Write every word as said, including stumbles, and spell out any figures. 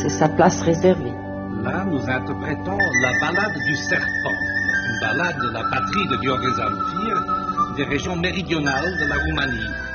c'est sa place réservée. Là, nous interprétons la ballade du serpent, une ballade de la patrie de Gheorghe Zamfir, des régions méridionales de la Roumanie.